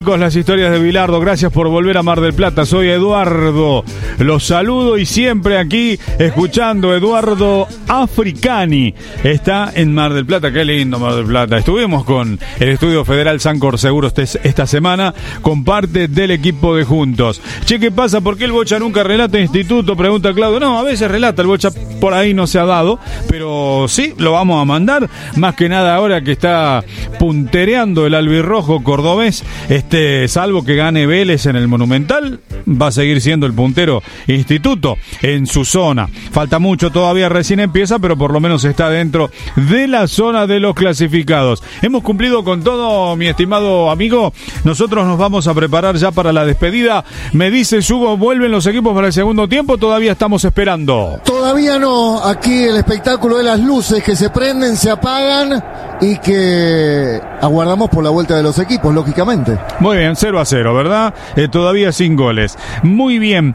Con las historias de Bilardo, gracias por volver a Mar del Plata. Soy Eduardo, los saludo y siempre aquí escuchando. Eduardo Africani está en Mar del Plata. Qué lindo Mar del Plata. Estuvimos con el Estudio Federal Sancor Seguros esta semana con parte del equipo de Juntos. Che, ¿qué pasa? ¿Por qué el Bocha nunca relata instituto? Pregunta Claudio. No, a veces relata, el Bocha por ahí no se ha dado, pero sí, lo vamos a mandar. Más que nada ahora que está puntereando el albirrojo cordobés, salvo que gane Vélez en el Monumental, va a seguir siendo el puntero Instituto en su zona. Falta mucho todavía, recién empieza, pero por lo menos está dentro de la zona de los clasificados. Hemos cumplido con todo, mi estimado amigo. Nosotros nos vamos a preparar ya para la despedida. Me dice Hugo, ¿vuelven los equipos para el segundo tiempo? Todavía estamos esperando. Todavía no. Aquí el espectáculo de las luces que se prenden, se apagan y que aguardamos por la vuelta de los equipos, lógicamente. Muy bien, 0-0, ¿verdad? Todavía sin goles. Muy bien.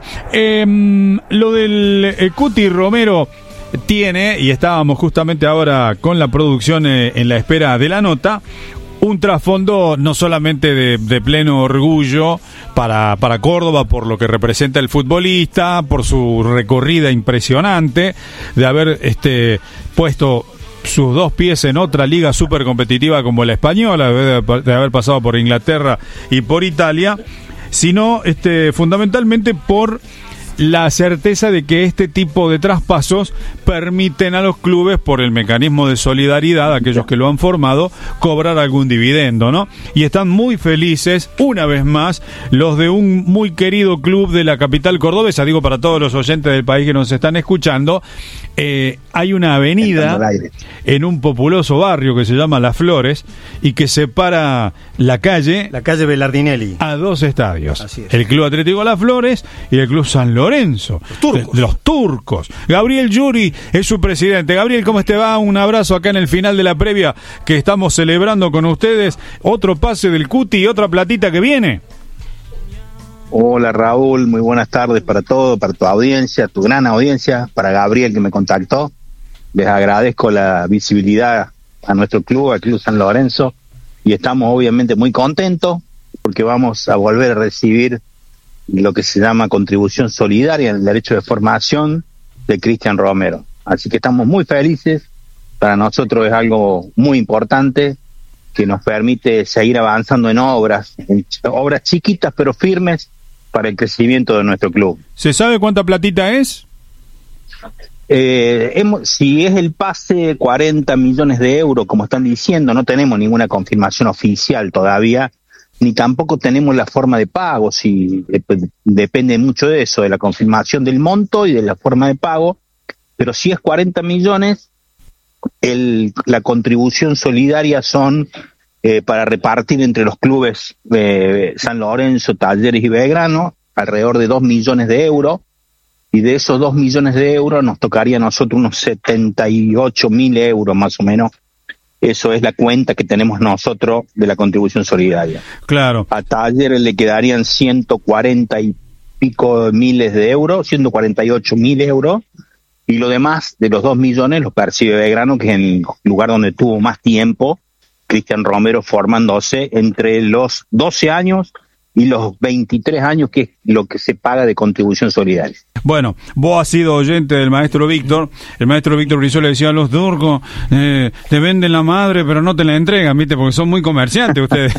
Lo del Cuti Romero tiene, y estábamos justamente ahora con la producción en la espera de la nota, un trasfondo no solamente de pleno orgullo para Córdoba por lo que representa el futbolista, por su recorrida impresionante, de haber puesto sus dos pies en otra liga súper competitiva como la española, de haber pasado por Inglaterra y por Italia, sino fundamentalmente por la certeza de que este tipo de traspasos permiten a los clubes, por el mecanismo de solidaridad, aquellos que lo han formado, cobrar algún dividendo, ¿no? Y están muy felices, una vez más, los de un muy querido club de la capital cordobesa. Digo para todos los oyentes del país que nos están escuchando, hay una avenida en un populoso barrio que se llama Las Flores y que separa la calle Belardinelli a dos estadios. El Club Atlético Las Flores y el Club San Lorenzo. Los turcos. Gabriel Yuri es su presidente. Gabriel, ¿cómo te va? Un abrazo acá en el final de la previa que estamos celebrando con ustedes. Otro pase del Cuti y otra platita que viene. Hola Raúl, muy buenas tardes para todos, para tu audiencia, tu gran audiencia, para Gabriel que me contactó. Les agradezco la visibilidad a nuestro club, al Club San Lorenzo, y estamos obviamente muy contentos porque vamos a volver a recibir lo que se llama contribución solidaria en el derecho de formación de Cristian Romero. Así que estamos muy felices, para nosotros es algo muy importante que nos permite seguir avanzando en obras chiquitas pero firmes para el crecimiento de nuestro club. ¿Se sabe cuánta platita es? Si es el pase 40 millones de euros, como están diciendo, no tenemos ninguna confirmación oficial todavía, ni tampoco tenemos la forma de pago, si depende mucho de eso, de la confirmación del monto y de la forma de pago, pero si es 40 millones, la contribución solidaria son para repartir entre los clubes San Lorenzo, Talleres y Belgrano, alrededor de 2 millones de euros, y de esos 2 millones de euros nos tocaría a nosotros unos 78.000 euros más o menos. Eso es la cuenta que tenemos nosotros de la contribución solidaria. Claro. A Talleres le quedarían 140 y pico miles de euros, 148.000 euros, y lo demás de los 2 millones los percibe Belgrano, que es el lugar donde tuvo más tiempo Cristian Romero formándose entre los 12 años y los 23 años, que es lo que se paga de contribución solidaria. Bueno, vos has sido oyente del maestro Víctor. El maestro Víctor Brizuela le decía a los turcos, te venden la madre pero no te la entregan, ¿viste? Porque son muy comerciantes ustedes.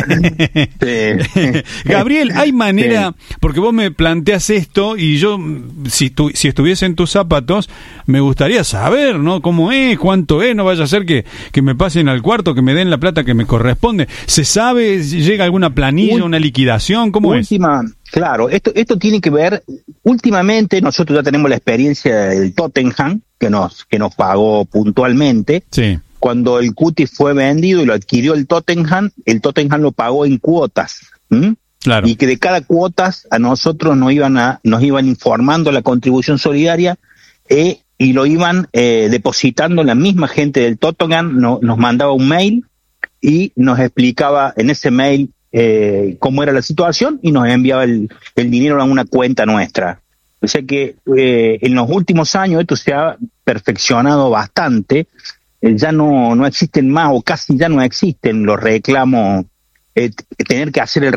Sí. Gabriel, ¿hay manera? Porque vos me planteás esto y yo, si estuviese en tus zapatos, me gustaría saber, ¿no? ¿Cómo es? ¿Cuánto es? No vaya a ser que me pasen al cuarto, que me den la plata que me corresponde. ¿Se sabe? ¿Llega alguna planilla, una liquidación? ¿Cómo es? Claro, esto tiene que ver, últimamente nosotros ya tenemos la experiencia del Tottenham, que nos pagó puntualmente. Sí. Cuando el Cuti fue vendido y lo adquirió el Tottenham lo pagó en cuotas. Claro. Y que de cada cuotas a nosotros nos iban informando la contribución solidaria y lo iban depositando la misma gente del Tottenham. Nos mandaba un mail y nos explicaba en ese mail cómo era la situación y nos enviaba el dinero a una cuenta nuestra. O sea que en los últimos años esto se ha perfeccionado bastante. Ya no existen más, o casi ya no existen los reclamos, tener que hacer el